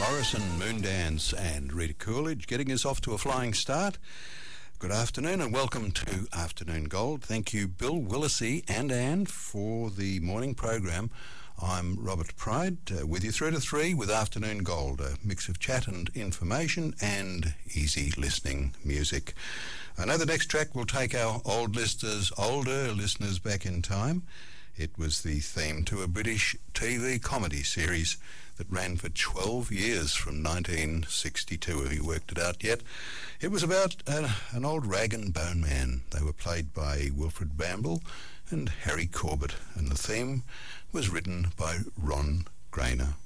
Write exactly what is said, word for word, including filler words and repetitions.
Morrison, Moondance and Rita Coolidge getting us off to a flying start. Good afternoon and welcome to Afternoon Gold. Thank you Bill, Willisey and Anne for the morning program. I'm Robert Pride uh, with you through to three with Afternoon Gold, a mix of chat and information and easy listening music. I know the next track will take our old listeners, older listeners back in time. It was the theme to a British T V comedy series that ran for twelve years from nineteen sixty-two. Have you worked it out yet? It was about uh, an old rag and bone man. They were played by Wilfred Bamble and Harry Corbett, and the theme was written by Ron Grainer.